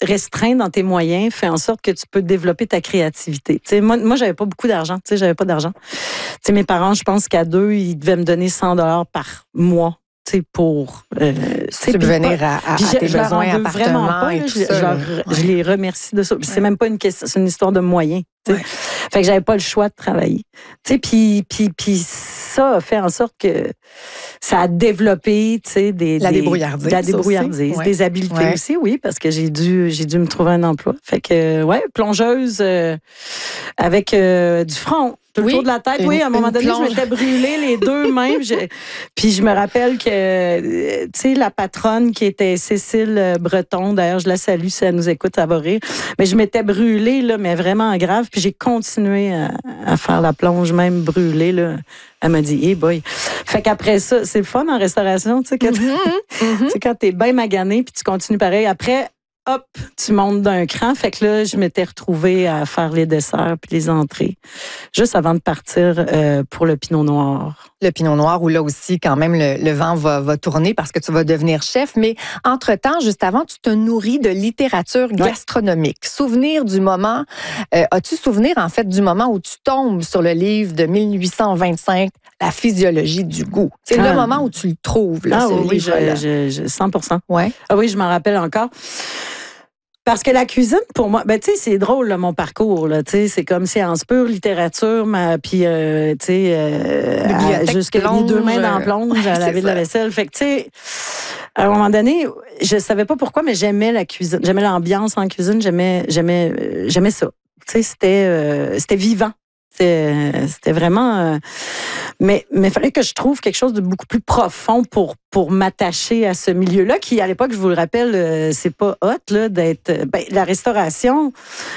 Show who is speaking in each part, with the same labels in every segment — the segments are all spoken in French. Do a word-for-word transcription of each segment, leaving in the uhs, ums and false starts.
Speaker 1: restreint dans tes moyens fait en sorte que tu peux développer ta créativité. Tu sais, moi, moi, j'avais pas beaucoup d'argent. Tu sais, j'avais pas d'argent. Tu sais, mes parents, je pense qu'à deux, ils devaient me donner cent dollars par mois. Tu sais, pour euh,
Speaker 2: subvenir à, à, à tes
Speaker 1: je,
Speaker 2: besoins,
Speaker 1: je appartements pas,
Speaker 2: et
Speaker 1: là,
Speaker 2: tout
Speaker 1: je,
Speaker 2: ça.
Speaker 1: je, leur,
Speaker 2: ouais.
Speaker 1: je les remercie de ça. Puis
Speaker 2: ouais.
Speaker 1: c'est même pas une question, c'est une histoire de moyens. Tu sais.
Speaker 2: Ouais.
Speaker 1: Fait que j'avais pas le choix de travailler. Tu sais, puis puis puis ça a fait en sorte que ça a développé, tu sais, des
Speaker 2: la
Speaker 1: des,
Speaker 2: débrouillardise,
Speaker 1: la débrouillardise,
Speaker 2: ouais.
Speaker 1: des habiletés ouais. aussi, oui, parce que j'ai dû j'ai dû me trouver un emploi. Fait que ouais, plongeuse euh, avec euh, du front. Tout le
Speaker 2: oui,
Speaker 1: tour de la tête,
Speaker 2: une,
Speaker 1: oui. À un moment donné, plonge. je m'étais brûlée les deux mains. Je, puis je me rappelle que, tu sais, la patronne qui était Cécile Breton, d'ailleurs, je la salue si elle nous écoute, elle va rire. Mais je m'étais brûlée, là, mais vraiment grave. Puis j'ai continué à, à faire la plonge, même brûlée, là. Elle m'a dit, hey boy. Fait qu'après ça, c'est le fun en restauration, tu sais, quand, mm-hmm. quand t'es bien magané, puis tu continues pareil. Après, hop, tu montes d'un cran. Fait que là, je m'étais retrouvée à faire les desserts puis les entrées, juste avant de partir euh, pour le Pinot Noir.
Speaker 2: Le Pinot Noir, où là aussi, quand même, le, le vent va, va tourner parce que tu vas devenir chef. Mais entre-temps, juste avant, tu te nourris de littérature ouais. gastronomique. Souvenir du moment, euh, as-tu souvenir, en fait, du moment où tu tombes sur le livre de mille huit cent vingt-cinq, La physiologie du goût? C'est ah. le moment où tu le trouves, là,
Speaker 1: ah,
Speaker 2: ce
Speaker 1: oui,
Speaker 2: livre-là.
Speaker 1: Je, je, je, cent pour cent.
Speaker 2: Ouais.
Speaker 1: Ah oui, je m'en rappelle encore. Parce que la cuisine, pour moi, ben tu sais, c'est drôle là, mon parcours là, tu sais, c'est comme séance pure, littérature, ma, puis euh, tu sais, euh, jusqu'à les deux mains dans la plonge, ouais, à laver de la vaisselle. Fait que tu sais, à un moment donné, je savais pas pourquoi, mais j'aimais la cuisine, j'aimais l'ambiance en cuisine, j'aimais, j'aimais, euh, j'aimais ça. Tu sais, c'était, euh, c'était vivant. C'était, c'était vraiment... Euh, mais il fallait que je trouve quelque chose de beaucoup plus profond pour, pour m'attacher à ce milieu-là, qui, à l'époque, je vous le rappelle, euh, c'est pas hot, là, d'être... Ben, la restauration,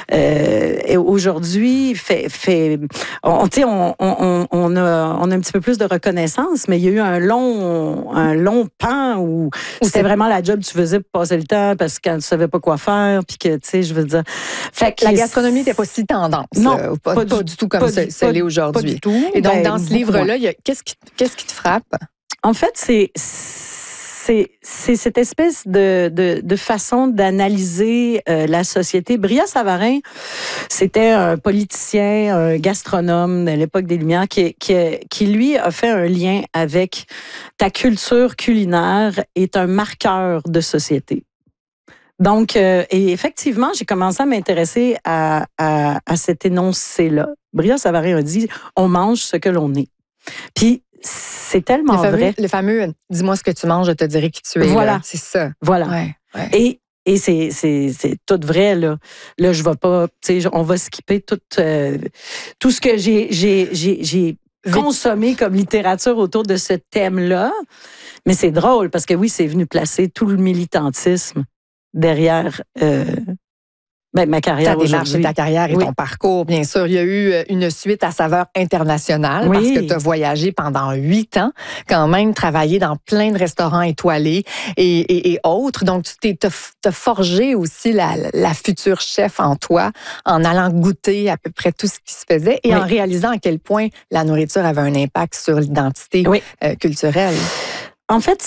Speaker 1: euh, aujourd'hui, fait... fait on, on, on, on, a, on a un petit peu plus de reconnaissance, mais il y a eu un long, un long pan où, où c'était vraiment la job que tu faisais pour passer le temps, parce que quand tu savais pas quoi faire, puis que, tu sais, je veux dire...
Speaker 2: Fait que la gastronomie n'était pas si tendance.
Speaker 1: Non,
Speaker 2: euh, pas,
Speaker 1: pas,
Speaker 2: pas
Speaker 1: du,
Speaker 2: du tout comme ça, ça l'est aujourd'hui.
Speaker 1: Pas du tout.
Speaker 2: Et donc,
Speaker 1: ben,
Speaker 2: dans ce livre-là, il y a, qu'est-ce, qui, qu'est-ce qui te frappe?
Speaker 1: En fait, c'est, c'est, c'est cette espèce de, de, de façon d'analyser euh, la société. Brillat Savarin, c'était un politicien, un gastronome de l'époque des Lumières qui, qui, qui, lui, a fait un lien avec ta culture culinaire est un marqueur de société. Donc, euh, et effectivement, j'ai commencé à m'intéresser à, à, à cet énoncé-là. Brillat Savarin a dit, on mange ce que l'on est. Puis, c'est tellement
Speaker 2: le fameux,
Speaker 1: vrai.
Speaker 2: Le fameux « dis-moi ce que tu manges, je te dirai qui tu es ».
Speaker 1: Voilà.
Speaker 2: Là. C'est ça.
Speaker 1: Voilà.
Speaker 2: Ouais, ouais.
Speaker 1: Et, et c'est, c'est, c'est tout vrai, là. Là, je vais pas, tu sais, on va skipper tout, euh, tout ce que j'ai, j'ai, j'ai, j'ai consommé comme littérature autour de ce thème-là. Mais c'est drôle, parce que oui, c'est venu placer tout le militantisme derrière euh, ben, ma carrière
Speaker 2: ta démarche
Speaker 1: aujourd'hui.
Speaker 2: Ta carrière et oui. ton parcours, bien sûr. Il y a eu une suite à saveur internationale oui. parce que tu as voyagé pendant huit ans, quand même, travaillé dans plein de restaurants étoilés et, et, et autres. Donc, tu t'es t'as forgé aussi la, la future chef en toi en allant goûter à peu près tout ce qui se faisait et oui. en réalisant à quel point la nourriture avait un impact sur l'identité oui. euh, culturelle.
Speaker 1: En fait,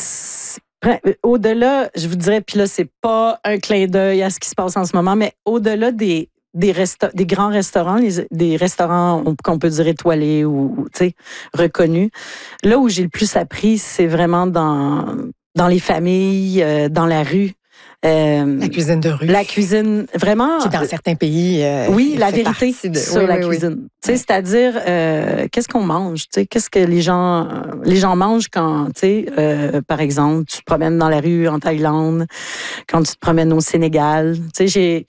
Speaker 1: au-delà, je vous dirais, puis là, c'est pas un clin d'œil à ce qui se passe en ce moment, mais au-delà des, des, resta- des grands restaurants, les, des restaurants qu'on peut dire étoilés ou, tu sais, reconnus, là où j'ai le plus appris, c'est vraiment dans, dans les familles, euh, dans la rue.
Speaker 2: Euh, la cuisine de rue.
Speaker 1: La cuisine, vraiment.
Speaker 2: Qui, dans certains pays, euh,
Speaker 1: oui, la vérité de, sur oui, la oui, cuisine. Oui. Tu sais, oui. C'est-à-dire, euh, qu'est-ce qu'on mange? Tu sais, qu'est-ce que les gens, les gens mangent quand, tu sais, euh, par exemple, tu te promènes dans la rue en Thaïlande, quand tu te promènes au Sénégal. Tu sais, j'ai,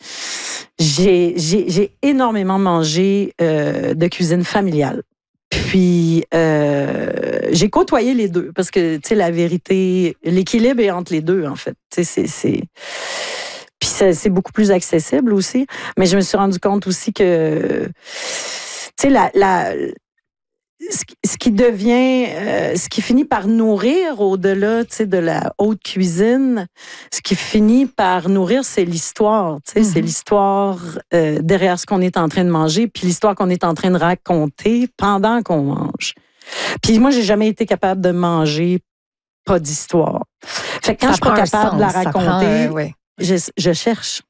Speaker 1: j'ai, j'ai, j'ai énormément mangé euh, de cuisine familiale. Puis, euh, j'ai côtoyé les deux parce que, tu sais, la vérité, l'équilibre est entre les deux, en fait. Tu sais, c'est, c'est... Puis, c'est, c'est beaucoup plus accessible aussi. Mais je me suis rendu compte aussi que, tu sais, la, la, ce qui devient, euh, ce qui finit par nourrir au-delà, tu sais, de la haute cuisine, ce qui finit par nourrir, c'est l'histoire, tu sais, mm-hmm. c'est l'histoire euh, derrière ce qu'on est en train de manger, puis l'histoire qu'on est en train de raconter pendant qu'on mange. Puis moi, j'ai jamais été capable de manger pas d'histoire. Fait que quand
Speaker 2: ça
Speaker 1: je suis pas capable
Speaker 2: sens,
Speaker 1: de la raconter,
Speaker 2: prend, euh, ouais.
Speaker 1: je, je cherche.